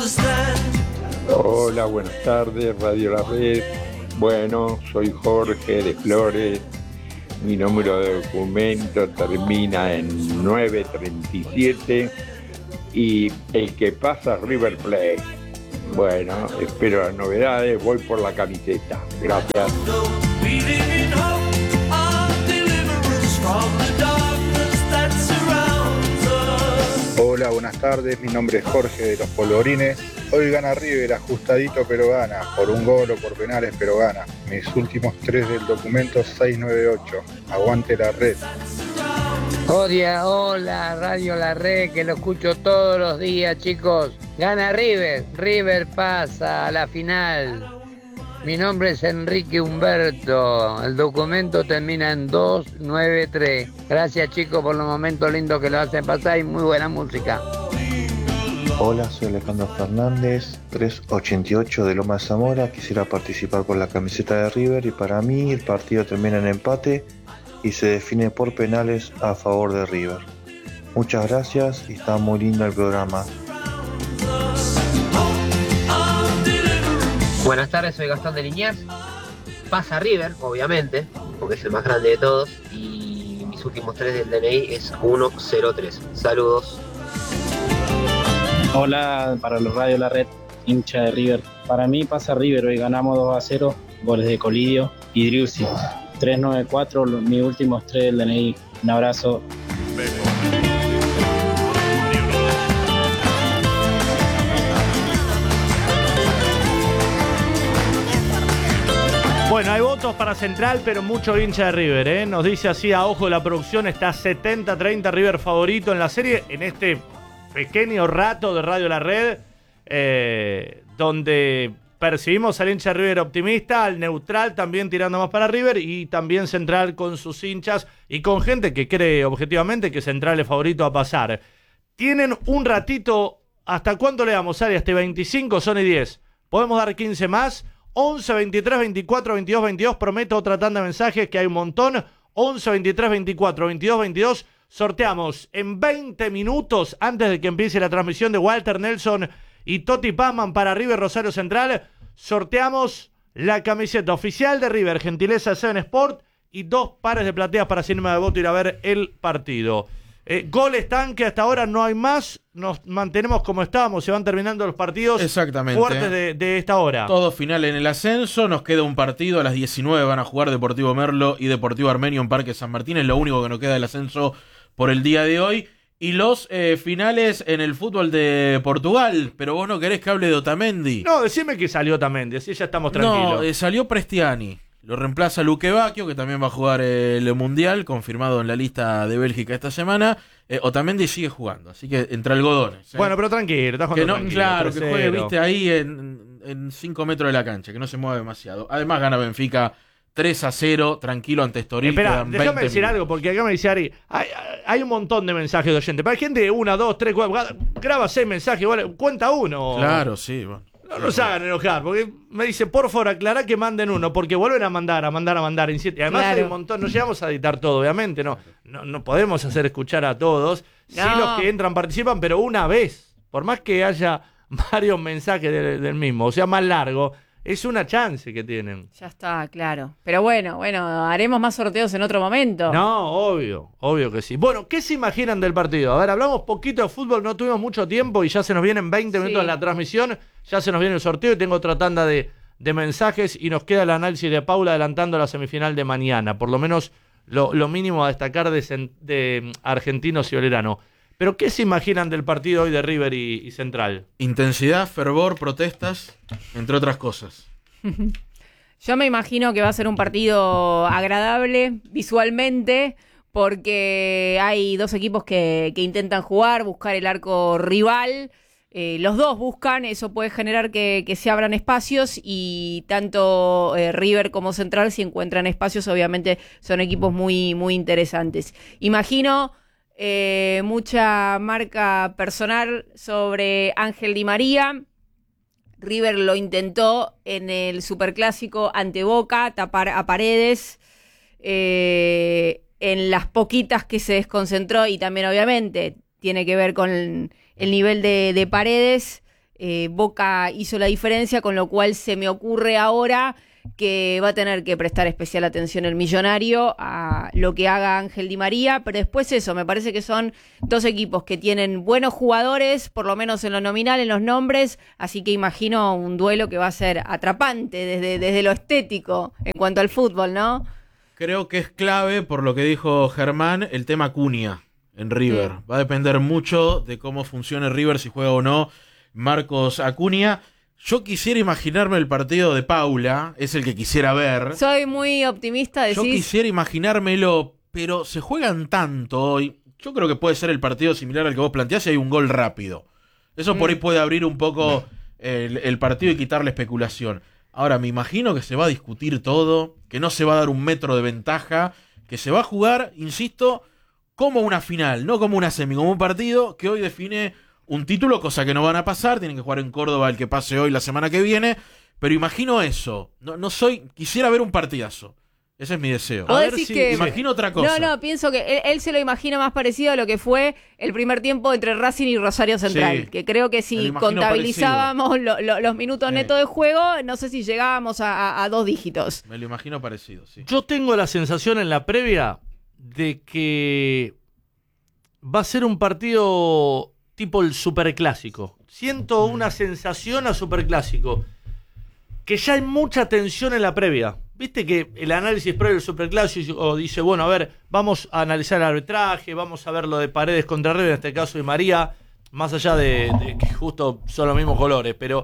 Hola, buenas tardes, Radio La Red. Bueno, soy Jorge de Flores. Mi número de documento termina en 937 y el que pasa es River Plate. Bueno, espero las novedades, voy por la camiseta. Gracias. Hola, buenas tardes, mi nombre es Jorge de Los Polvorines. Hoy gana River, ajustadito pero gana, por un gol o por penales pero gana. Mis últimos 3 del documento 698, aguante la red. Hola, Radio La Red, que lo escucho todos los días, chicos. Gana River, River pasa a la final. Mi nombre es Enrique Humberto, el documento termina en 293. Gracias, chicos, por los momentos lindos que lo hacen pasar y muy buena música. Hola, soy Alejandro Fernández, 388 de Loma de Zamora. Quisiera participar por la camiseta de River y para mí el partido termina en empate y se define por penales a favor de River. Muchas gracias y está muy lindo el programa. Buenas tardes, soy Gastón de Liniers. Pasa River, obviamente, porque es el más grande de todos. Y mis últimos 3 del DNI es 103. Saludos. Hola, para los Radio La Red, hincha de River. Para mí pasa River, hoy ganamos 2-0, goles de Colidio y Driussi. 394, mis últimos 3 del DNI. Un abrazo. Bueno, hay votos para Central, pero mucho hincha de River, ¿eh? Nos dice así a ojo de la producción, está 70-30 River favorito en la serie, en este pequeño rato de Radio La Red, donde percibimos al hincha de River optimista, al neutral también tirando más para River y también Central con sus hinchas y con gente que cree objetivamente que Central es favorito a pasar. Tienen un ratito, ¿hasta cuánto le damos, Ari? Hasta 25, son y 10. ¿Podemos dar 15 más? 11, 23, 24, 22, 22. Prometo otra tanda de mensajes que hay un montón. 11, 23, 24, 22, 22. Sorteamos en 20 minutos antes de que empiece la transmisión de Walter Nelson y Toti Pazman para River Rosario Central. Sorteamos la camiseta oficial de River, gentileza de Seven Sport, y 2 pares de plateas para Cinema de Voto ir a ver el partido. Goles tanque, hasta ahora no hay más. Nos mantenemos como estábamos. Se van terminando los partidos fuertes de esta hora. Todo final en el ascenso. Nos queda un partido. A las 19 van a jugar Deportivo Merlo y Deportivo Armenio en Parque San Martín. Es lo único que nos queda del ascenso por el día de hoy. Y los finales en el fútbol de Portugal. Pero vos no querés que hable de Otamendi. No, decime que salió Otamendi, así ya estamos tranquilos. No, salió Prestiani. Lo reemplaza Luque Bacchio, que también va a jugar el Mundial, confirmado en la lista de Bélgica esta semana. Otamendi sigue jugando, así que entre algodones. Bueno, pero tranquilo, estás jugando tranquilo. Claro, que juegue, viste, ahí en 5 metros de la cancha, que no se mueve demasiado. Además gana Benfica 3-0, tranquilo ante Estoril. Espera, déjame decir algo, porque acá me dice Ari, hay un montón de mensajes de oyentes. Para gente de 1, 2, 3, 4, graba 6 mensajes, vale, cuenta uno. Claro, sí, bueno. No nos hagan enojar, porque me dice, por favor, aclará que manden uno, porque vuelven a mandar. Y además hay un montón, no llegamos a editar todo, obviamente, no podemos hacer escuchar a todos. No. Sí, los que entran participan, pero una vez, por más que haya varios mensajes del mismo, o sea, más largo, es una chance que tienen. Ya está, claro. Pero bueno, haremos más sorteos en otro momento. No, obvio que sí. Bueno, ¿qué se imaginan del partido? A ver, hablamos poquito de fútbol, no tuvimos mucho tiempo y ya se nos vienen 20 minutos en la transmisión, ya se nos viene el sorteo y tengo otra tanda de mensajes y nos queda el análisis de Paula adelantando la semifinal de mañana, por lo menos lo mínimo a destacar de Argentinos y Olerano. Pero ¿qué se imaginan del partido hoy de River y Central? Intensidad, fervor, protestas, entre otras cosas. Yo me imagino que va a ser un partido agradable visualmente, porque hay dos equipos que intentan buscar el arco rival. Los dos buscan, eso puede generar que se abran espacios y tanto River como Central, si encuentran espacios, obviamente son equipos muy, muy interesantes. Imagino mucha marca personal sobre Ángel Di María. River lo intentó en el Superclásico ante Boca, tapar a Paredes. En las poquitas que se desconcentró, y también obviamente tiene que ver con el nivel de Paredes, Boca hizo la diferencia, con lo cual se me ocurre ahora que va a tener que prestar especial atención el Millonario a lo que haga Ángel Di María, pero después eso, me parece que son dos equipos que tienen buenos jugadores, por lo menos en lo nominal, en los nombres, así que imagino un duelo que va a ser atrapante desde lo estético en cuanto al fútbol, ¿no? Creo que es clave, por lo que dijo Germán, el tema Acuña en River. Va a depender mucho de cómo funcione River, si juega o no Marcos Acuña. Yo quisiera imaginarme el partido de Paula, es el que quisiera ver. Soy muy optimista, decís. Yo quisiera imaginármelo, pero se juegan tanto hoy. Yo creo que puede ser el partido similar al que vos planteás si hay un gol rápido. Eso por ahí puede abrir un poco el partido y quitarle especulación. Ahora, me imagino que se va a discutir todo, que no se va a dar un metro de ventaja, que se va a jugar, insisto, como una final, no como una semi, como un partido que hoy define un título, cosa que no van a pasar, tienen que jugar en Córdoba el que pase hoy la semana que viene, pero imagino eso, quisiera ver un partidazo, ese es mi deseo. A ver si imagino otra cosa. No, pienso que él se lo imagina más parecido a lo que fue el primer tiempo entre Racing y Rosario Central, que creo que si contabilizábamos los minutos netos de juego, no sé si llegábamos a 2 dígitos. Me lo imagino parecido, sí. Yo tengo la sensación en la previa de que va a ser un partido tipo el superclásico. Siento una sensación a superclásico, que ya hay mucha tensión en la previa. Viste que el análisis previo del superclásico dice, bueno, a ver, vamos a analizar el arbitraje, vamos a ver lo de Paredes contra River, en este caso de María, más allá de que justo son los mismos colores, pero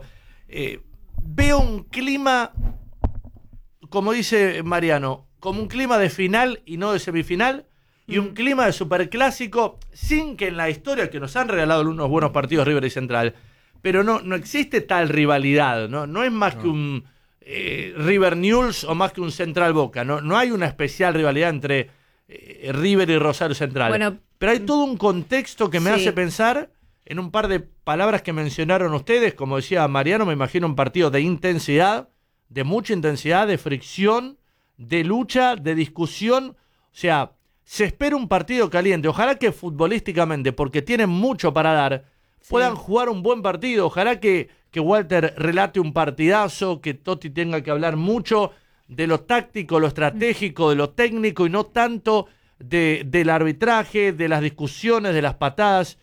veo un clima, como dice Mariano, como un clima de final y no de semifinal, y un clima de superclásico, sin que en la historia, que nos han regalado unos buenos partidos River y Central, pero no existe tal rivalidad, no es más que un River Newell's o más que un Central Boca, no hay una especial rivalidad entre River y Rosario Central, bueno, pero hay todo un contexto que me hace pensar en un par de palabras que mencionaron ustedes, como decía Mariano, me imagino un partido de intensidad, de mucha intensidad, de fricción, de lucha, de discusión, o sea, se espera un partido caliente. Ojalá que futbolísticamente, porque tienen mucho para dar, puedan jugar un buen partido. Ojalá que Walter relate un partidazo, que Totti tenga que hablar mucho de lo táctico, lo estratégico, de lo técnico y no tanto del arbitraje, de las discusiones, de las patadas.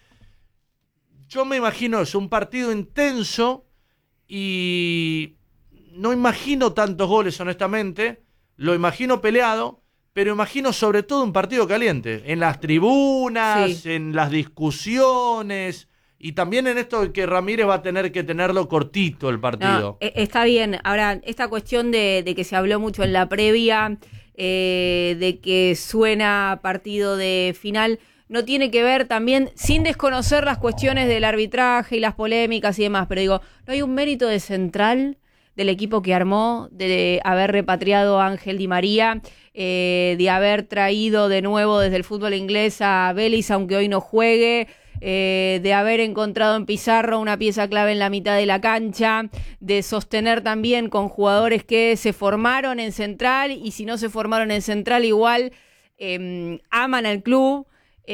Yo me imagino eso, un partido intenso y no imagino tantos goles, honestamente. Lo imagino peleado, pero imagino sobre todo un partido caliente, en las tribunas, en las discusiones, y también en esto de que Ramírez va a tener que tenerlo cortito el partido. No, está bien. Ahora, esta cuestión de que se habló mucho en la previa, de que suena partido de final, no tiene que ver también, sin desconocer las cuestiones del arbitraje y las polémicas y demás, pero digo, ¿no hay un mérito de Central, del equipo que armó, de haber repatriado a Ángel Di María, de haber traído de nuevo desde el fútbol inglés a Vélez, aunque hoy no juegue, de haber encontrado en Pizarro una pieza clave en la mitad de la cancha, de sostener también con jugadores que se formaron en Central y si no se formaron en Central igual aman al club,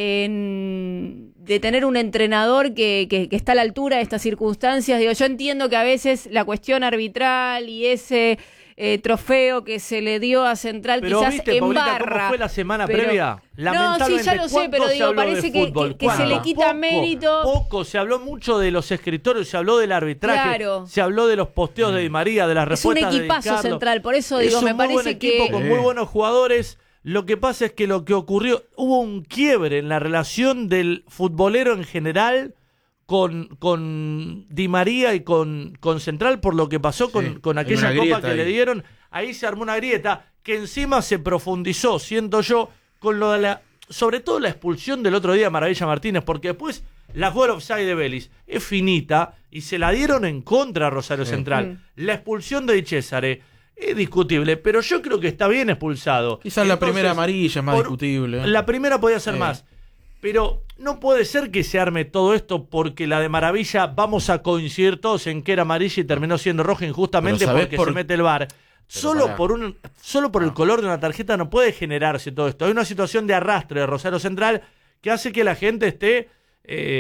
de tener un entrenador que está a la altura de estas circunstancias. Digo, yo entiendo que a veces la cuestión arbitral y ese trofeo que se le dio a Central pero quizás viste, Paulita, embarra. ¿cómo fue la semana previa? No, sí, ya lo sé, pero digo, parece que se le quita mérito. Poco, se habló mucho de los escritorios, se habló del arbitraje, se habló de los posteos de Di María, de las respuestas de Di Carlo. Es un equipazo Central, por eso digo, me parece buen equipo con muy buenos jugadores. Lo que pasa es que lo que ocurrió, hubo un quiebre en la relación del futbolero en general con Di María y con Central por lo que pasó con aquella copa que le dieron. Ahí se armó una grieta que encima se profundizó, siento yo, con lo de sobre todo la expulsión del otro día de Maravilla Martínez, porque después la jugada offside de Vélez es finita y se la dieron en contra a Rosario Central. La expulsión de Di Cesare es discutible, pero yo creo que está bien expulsado. Quizás la primera amarilla es más discutible. La primera podía ser más. Pero no puede ser que se arme todo esto porque la de Maravilla vamos a coincidir todos en que era amarilla y terminó siendo roja injustamente porque se mete el VAR. Solo por el color de una tarjeta no puede generarse todo esto. Hay una situación de arrastre de Rosario Central que hace que la gente esté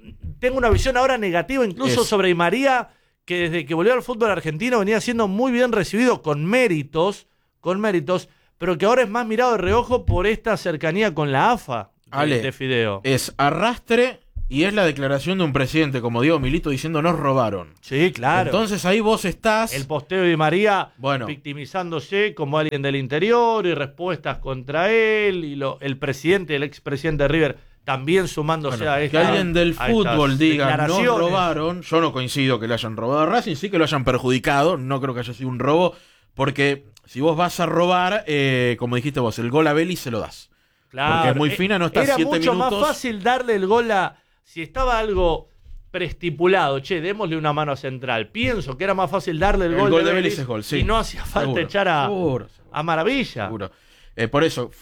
tengo una visión ahora negativa incluso sobre Di María, que desde que volvió al fútbol argentino venía siendo muy bien recibido con méritos, pero que ahora es más mirado de reojo por esta cercanía con la AFA de Fideo. Es arrastre y es la declaración de un presidente como Diego Milito diciendo nos robaron. Sí, claro. Entonces ahí vos estás... El posteo de Di María victimizándose como alguien del interior y respuestas contra él, y el presidente, el expresidente de River también sumándose a esta. Que alguien del fútbol diga nos robaron, yo no coincido que le hayan robado a Racing, sí que lo hayan perjudicado, no creo que haya sido un robo, porque si vos vas a robar, como dijiste vos, el gol a Vélez se lo das. Claro. Porque es muy fina, no está 7 minutos. Era mucho más fácil darle el gol si estaba algo preestipulado, démosle una mano a Central. Pienso que era más fácil darle el gol de Vélez es gol, sí. Y no hacía falta echar a Maravilla. Seguro. Por eso...